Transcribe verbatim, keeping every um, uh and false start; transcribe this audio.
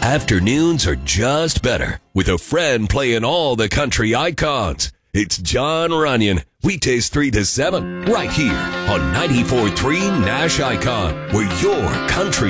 Afternoons are just better with a friend playing all the country icons. It's John Runyon, weekdays three to seven, right here on ninety-four point three Nash Icon, where your country